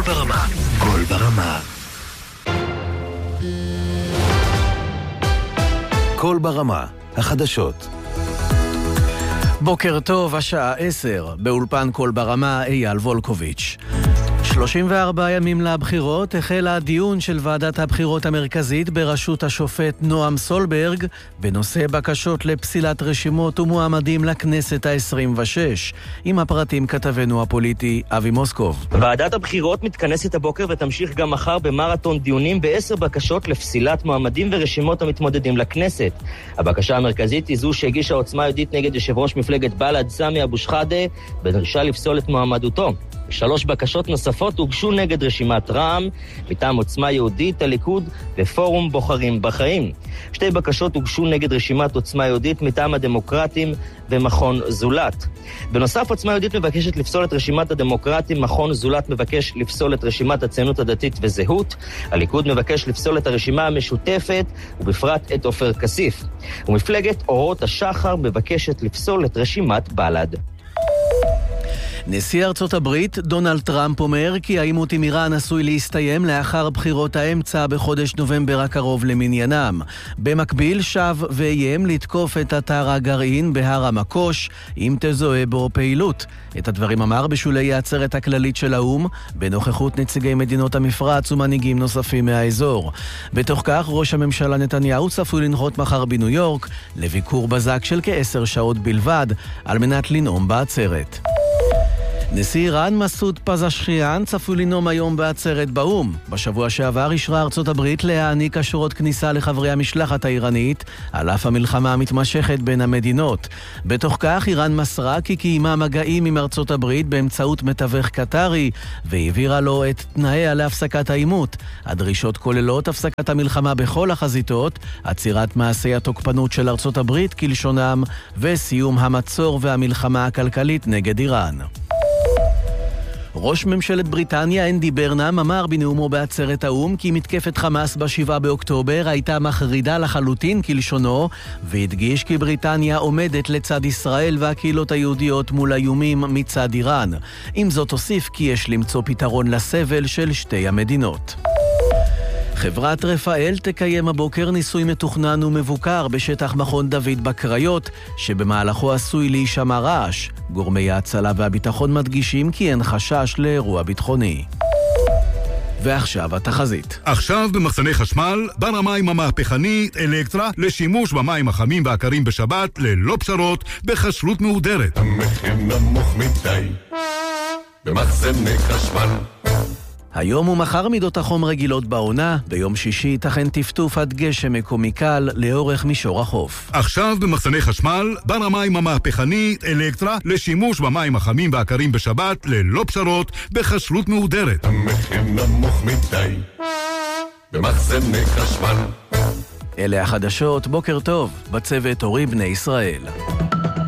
ברמה. קול ברמה. קול ברמה. החדשות. בוקר טוב, השעה 10. באולפן קול ברמה, אייל וולקוביץ'. 34 ימים לבחירות החל הדיון של ועדת הבחירות המרכזית בראשות השופט נועם סולברג בנושא בקשות לפסילת רשימות ומועמדים לכנסת ה-26. עם הפרטים כתבנו הפוליטי אבי מוסקוב. ועדת הבחירות מתכנסת הבוקר ותמשיך גם מחר במרתון דיונים ב10 בקשות לפסילת מועמדים ורשימות המתמודדים לכנסת. הבקשה המרכזית היא זו שהגישה עוצמה יהודית נגד יושב ראש מפלגת בל"ד סמי אבו שחאדה בדרישה לפסול את מועמדותו. 3 בקשות נוספות הוגשו נגד רשימת רע"מ, מטעם עוצמה יהודית, הליכוד ופורום בוחרים בחיים. 2 בקשות הוגשו נגד רשימת עוצמה יהודית מטעם הדמוקרטים ומכון זולת. בנוסף, עוצמה יהודית מבקשת לפסול את רשימת הדמוקרטים, מכון זולת מבקש לפסול את רשימת הציונות הדתית וזהות, הליכוד מבקש לפסול את הרשימה המשותפת ובפרט את עופר כסיף. ומפלגת אורות השחר מבקשת לפסול את רשימת בל"ד. נשיא ארצות הברית, דונלד טראמפ, אומר כי העימות עם איראן עשוי להסתיים לאחר בחירות האמצע בחודש נובמבר הקרוב למניינם. במקביל שב ואיים לתקוף את אתר הגרעין בהר המקוש, אם תזוהה בו פעילות. את הדברים אמר בשולי העצרת הכללית של האו"ם, בנוכחות נציגי מדינות המפרץ ומנהיגים נוספים מהאזור. בתוך כך, ראש הממשלה נתניהו צפוי לנחות מחר בניו יורק, לביקור בזק של כ10 שעות בלבד, על מנת לנאום בעצרת. נשיא איראן מסעוד פזשכיאן צפוי לנאום היום בעצרת באו"ם. בשבוע שעבר אישרה ארצות הברית להעניק אשרות כניסה לחברי המשלחת האיראנית, על אף המלחמה המתמשכת בין המדינות. בתוך כך, איראן מסרה כי קיימה מגעים עם ארצות הברית באמצעות מתווך קטרי, והעבירה לו את תנאיה להפסקת העימות. הדרישות כוללות הפסקת המלחמה בכל החזיתות, עצירת מעשי התוקפנות של ארצות הברית כלשונם, וסיום המצור והמלחמה הכלכלית נגד איראן. ראש ממשלת בריטניה אנדי ברנם אמר בנאומו בעצרת האו"ם כי מתקפת חמאס ב7 באוקטובר הייתה מחרידה לחלוטין כלשונו, והדגיש כי בריטניה עומדת לצד ישראל והקהילות היהודיות מול האיומים מצד איראן. עם זאת הוסיף כי יש למצוא פתרון לסבל של שתי המדינות. חברת רפאל תקיים הבוקר ניסוי מתוכנן ומבוקר בשטח מכון דוד בקריות, שבמהלכו עשוי להישמע רעש. גורמי ההצלה והביטחון מדגישים כי אין חשש לאירוע ביטחוני. ועכשיו התחזית. עכשיו במחסני חשמל, בר המים המהפכנית אלקטרה לשימוש במים החמים והקרים בשבת ללא פשרות בחשלות מהודרת. המחיר נמוך מדי במחסני חשמל. היום ומחר מידות החום רגילות בעונה, ביום שישי ייתכן טפטוף עד גשם מקומי קל לאורך מישור החוף. עכשיו במחסני חשמל, בר המים המהפכנית אלקטרה לשימוש במים החמים והקרים בשבת ללא פשרות בחשלות מהודרת. המחיר נמוך מדי במחסני חשמל. אלה החדשות, בוקר טוב, בצוות אורי בני ישראל.